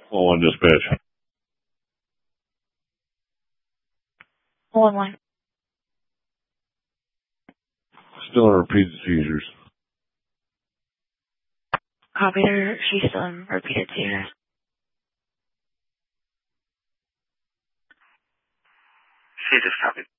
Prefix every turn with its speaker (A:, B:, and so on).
A: 1 dispatch.
B: 1-1.
A: Still in repeated seizures.
B: Copy her. She's still in repeated seizures.
C: She just copied.